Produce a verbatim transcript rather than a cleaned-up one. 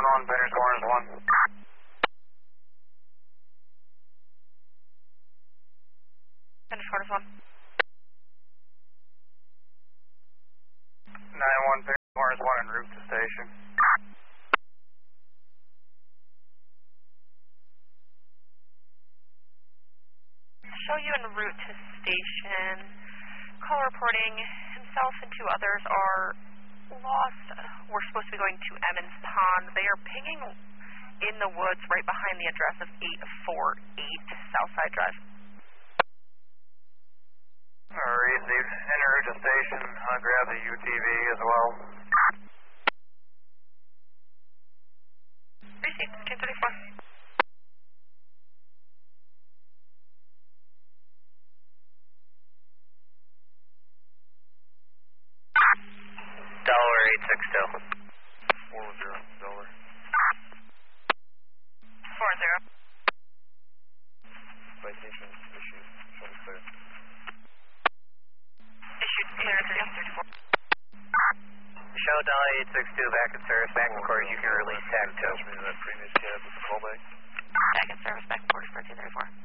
one, Finish Corners one. Finish Corners one. nine one, Finish Corners one en route to station. Show you en route to station. Call reporting. Himself and two others are lost. We're supposed to be going to Emmons Pond. They are pinging in the woods right behind the address of eight forty-eight Southside Drive. Received. En route to station. I'll grab the U T V as well. Received. ten thirty-four. Delaware eight six two. four zero, Delaware. four zero. Citation issued. Show me clear. Issued clear thirty-four. Show Delaware eight six two back in service. Back in course, you can release tag two. Attachment to that previous cab with the callback. Back in service, back in course, thirteen thirty-four.